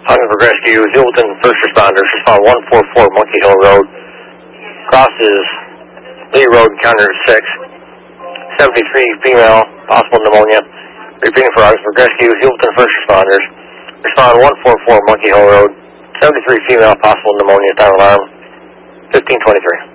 Huntingford Rescue, Hilton First Responders, respond 144 Monkey Hill Road. Crosses Lee Road, County 6. 73 female, possible pneumonia. Repeating for Huntingford Rescue, Hilton First Responders. Respond 144 Monkey Hill Road. 73 female, possible pneumonia, time alarm 1523.